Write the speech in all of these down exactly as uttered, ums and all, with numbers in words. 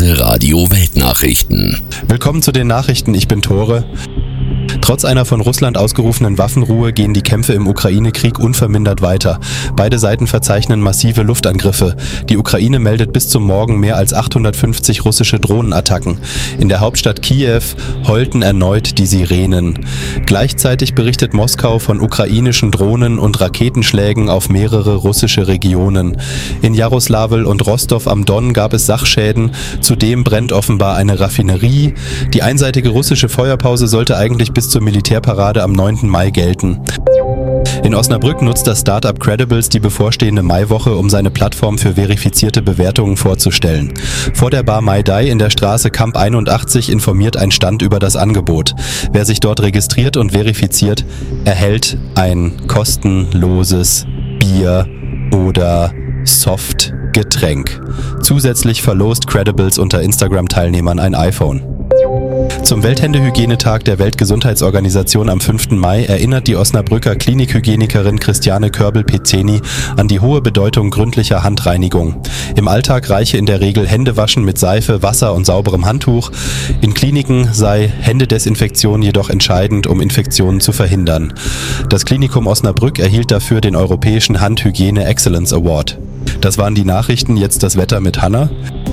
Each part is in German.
Hase Radio Weltnachrichten. Willkommen zu den Nachrichten, ich bin Tore. Trotz einer von Russland ausgerufenen Waffenruhe gehen die Kämpfe im Ukraine-Krieg unvermindert weiter. Beide Seiten verzeichnen massive Luftangriffe. Die Ukraine meldet bis zum Morgen mehr als achthundertfünfzig russische Drohnenattacken. In der Hauptstadt Kiew heulten erneut die Sirenen. Gleichzeitig berichtet Moskau von ukrainischen Drohnen- und Raketenschlägen auf mehrere russische Regionen. In Jaroslawl und Rostow am Don gab es Sachschäden. Zudem brennt offenbar eine Raffinerie. Die einseitige russische Feuerpause sollte eigentlich bis zur Militärparade am neunten Mai gelten. In Osnabrück nutzt das Startup Credibles die bevorstehende Maiwoche, um seine Plattform für verifizierte Bewertungen vorzustellen. Vor der Bar Mai Dai in der Straße Kamp einundachtzig informiert ein Stand über das Angebot. Wer sich dort registriert und verifiziert, erhält ein kostenloses Bier oder Softgetränk. Zusätzlich verlost Credibles unter Instagram-Teilnehmern ein iPhone. Zum Welthändehygienetag der Weltgesundheitsorganisation am fünften Mai erinnert die Osnabrücker Klinikhygienikerin Christiane Körbel-Pezzeni an die hohe Bedeutung gründlicher Handreinigung. Im Alltag reiche in der Regel Händewaschen mit Seife, Wasser und sauberem Handtuch. In Kliniken sei Händedesinfektion jedoch entscheidend, um Infektionen zu verhindern. Das Klinikum Osnabrück erhielt dafür den Europäischen Handhygiene Excellence Award. Das waren die Nachrichten, jetzt das Wetter mit Hanna.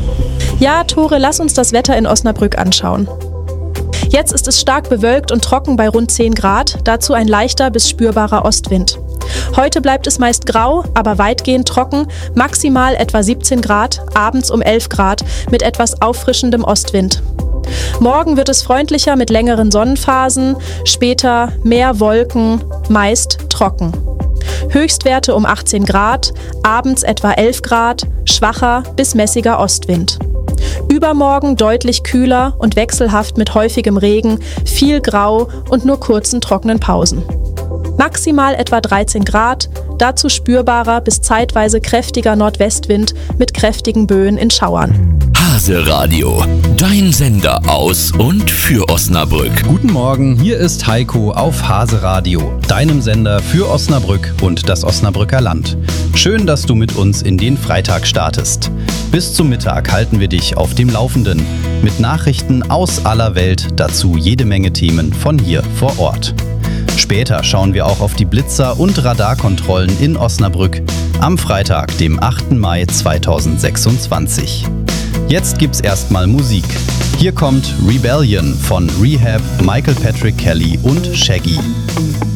Ja, Tore, lass uns das Wetter in Osnabrück anschauen. Jetzt ist es stark bewölkt und trocken bei rund zehn Grad, dazu ein leichter bis spürbarer Ostwind. Heute bleibt es meist grau, aber weitgehend trocken, maximal etwa siebzehn Grad, abends um elf Grad mit etwas auffrischendem Ostwind. Morgen wird es freundlicher mit längeren Sonnenphasen, später mehr Wolken, meist trocken. Höchstwerte um achtzehn Grad, abends etwa elf Grad, schwacher bis mäßiger Ostwind. Übermorgen deutlich kühler und wechselhaft mit häufigem Regen, viel Grau und nur kurzen trockenen Pausen. Maximal etwa dreizehn Grad, dazu spürbarer bis zeitweise kräftiger Nordwestwind mit kräftigen Böen in Schauern. Hase Radio, dein Sender aus und für Osnabrück. Guten Morgen, hier ist Heiko auf Hase Radio, deinem Sender für Osnabrück und das Osnabrücker Land. Schön, dass du mit uns in den Freitag startest. Bis zum Mittag halten wir dich auf dem Laufenden mit Nachrichten aus aller Welt, dazu jede Menge Themen von hier vor Ort. Später schauen wir auch auf die Blitzer- und Radarkontrollen in Osnabrück am Freitag, dem achten Mai zweitausendsechsundzwanzig. Jetzt gibt's erstmal Musik. Hier kommt Rebellion von Rehab, Michael Patrick Kelly und Shaggy.